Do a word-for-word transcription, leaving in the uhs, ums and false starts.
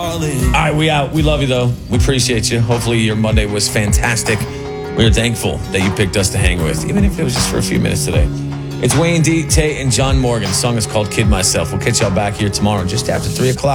All right, we out. We love you, though. We appreciate you. Hopefully your Monday was fantastic. We're thankful that you picked us to hang with, even if it was just for a few minutes today. It's Wayne D, Tate, and John Morgan. The song is called Kid Myself. We'll catch y'all back here tomorrow just after three o'clock.